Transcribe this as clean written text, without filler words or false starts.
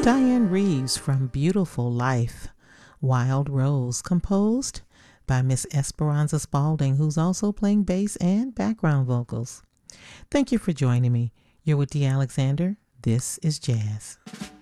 Diane Reeves from Beautiful Life, Wild Rose, composed by Miss Esperanza Spalding, who's also playing bass and background vocals. Thank you for joining me. You're with Dee Alexander. This is Jazz.